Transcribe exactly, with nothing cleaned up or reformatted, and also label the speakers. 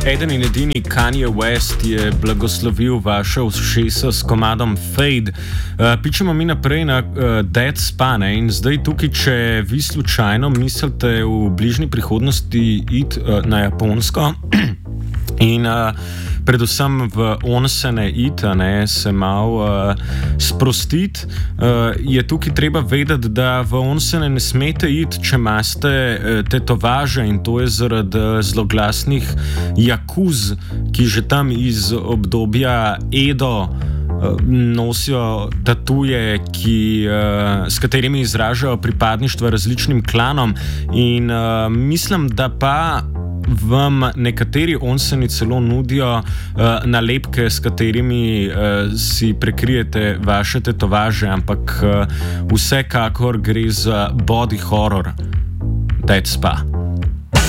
Speaker 1: Eden in edini Kanye West je blagoslovil vaše ušesa s komadom Fade. Uh, pičemo mi naprej na uh, Dead Spa, ne? In zdaj tukaj, če vi slučajno mislite v bližnji prihodnosti iti uh, na Japonsko in uh, predvsem v onsene iti, ne, se malo uh, sprostiti, uh, je tukaj treba vedeti, da v onsene ne smete iti, če imate uh, tetovaže, in to je zaradi uh, zloglasnih jakuz, ki že tam iz obdobja Edo uh, nosijo tatuje, ki, uh, s katerimi izražajo pripadništvo različnim klanom, in uh, mislim, da pa vam nekateri onseni celo nudijo uh, nalepke, s katerimi uh, si prekrijete vaše tetovaže, ampak uh, vsekakor gre za body horror. Dead Spa.